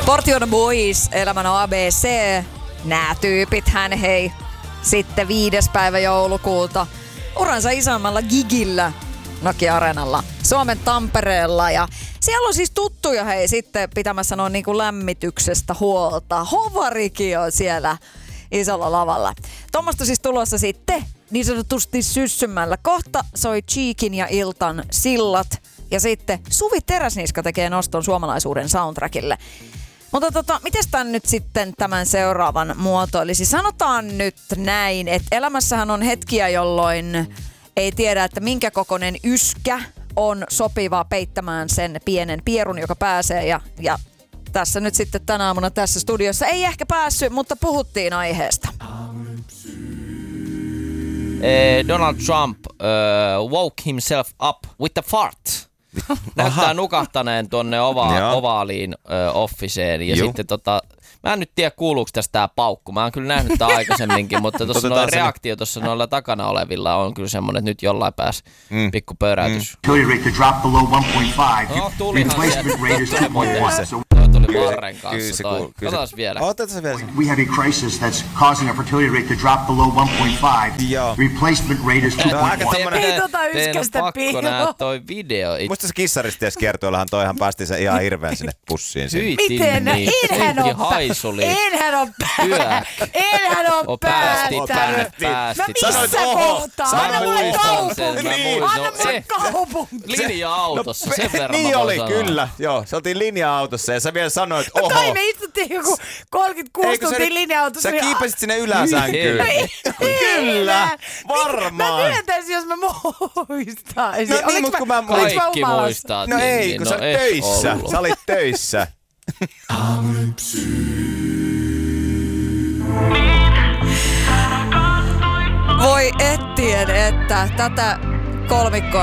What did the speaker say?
Portion Boys, elämän ABC. Nää tyypithän hei. Sitten 5. päivä joulukuuta uransa isommalla gigillä Nokia-areenalla Suomen Tampereella. Ja siellä on siis tuttuja hei sitten pitämässä noin niin kuin lämmityksestä huolta. Hovarikin on siellä isolla lavalla. Tuommoista siis tulossa sitten niin sanotusti syssymällä. Kohta soi Cheekin ja Iltan Sillat. Ja sitten Suvi Teräsniska tekee noston suomalaisuuden soundtrackille. Mutta mites tän nyt sitten tämän seuraavan muotoilisi? Sanotaan nyt näin, että elämässähän on hetkiä, jolloin ei tiedä, että minkä kokoinen yskä on sopiva peittämään sen pienen pierun, joka pääsee. Ja tässä nyt sitten tänä aamuna tässä studiossa ei ehkä päässyt, mutta puhuttiin aiheesta. Donald Trump woke himself up with a fart. Näyttää nukahtaneen tuonne ovaaliin officeen ja sitten mä en nyt tiedä kuuluuko tästä tää paukku. Mä oon kyllä nähnyt tää aikaisemminkin, mutta tuossa noin reaktio tuossa noilla takana olevilla on kyllä semmonen, että nyt jollain pääs pikku pöräytys. No tulihan sieltä. Tuli Varren kanssa toi. Katsotaan vielä. Otetaan vielä. We have a crisis that's causing our fertility rate to drop below 1.5. Replacement rate is 2.1. Ei yskästä pakko nähdä toi video. Musta se kissaristiessä kiertueellahan toihan päästi sen ihan hirveän sinne pussiin. Miten? Enhän oo päättänyt. Mä missä kohtaa? Anna mulle kaupunki. Anna mulle kaupunki. Linja-autossa, sen verran niin mä voin oli, sanoa. Kyllä. Joo, se oltiin linja-autossa ja sä vielä sanoit, että oho. Kai me istuttiin joku 36 tuntia linja-autossa. Sä kiipesit sinne yläsänkyyn. Kyllä, varmaan. Mä myöntäisin, jos mä muistaisin. No niin, mutta kun mä Kaikki muistaa. No ei, kun sä olit töissä. Sä olit töissä. Voi ettien, että tätä kolmikkoa